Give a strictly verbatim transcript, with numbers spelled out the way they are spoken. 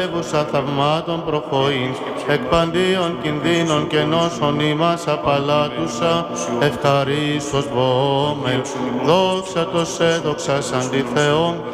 Βουσα θαυμάτων προχωρήν, εκ παντίων κινδύνων και νόσων ημάς απαλάτουσα, ευχαρίστως βόμεν, δόξα τος έδοξας αντί Θεόν,